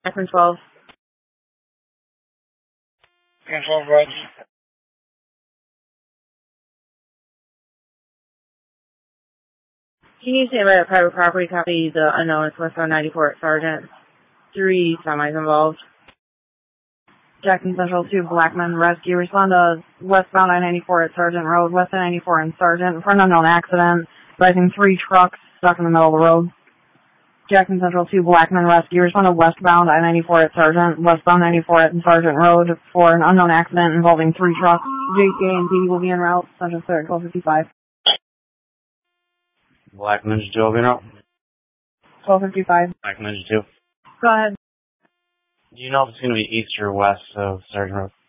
Jackman 12. Jackman 12, Reg. Can you stand by at private property, copy the unknown, it's westbound 94 at Sergeant. 3 semis involved. Jackson Central 2, Blackman Rescue. Respond to westbound I-94 at Sergeant Road, west I-94 and Sergeant, for an unknown accident, rising 3 trucks stuck in the middle of the road. Jackson Central 2, Blackman Rescue. Respond to westbound I-94 at Sergeant, westbound 94 at Sergeant Road, for an unknown accident involving 3 trucks. JCA and PD will be en route, Central 3rd, 1255. Blackman's 2 will be en route. 1255. Blackman's 2. Go ahead. Do you know if it's going to be east or west of Sergeant Road?